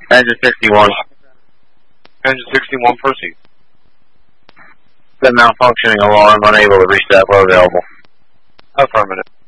Engine 61. Engine 61, proceed. The malfunctioning alarm, unable to reach that low available. Affirmative.